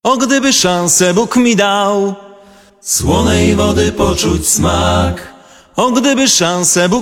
O gdyby szansę Bóg mi dał, słonej wody poczuć smak. o gdyby szansę Bóg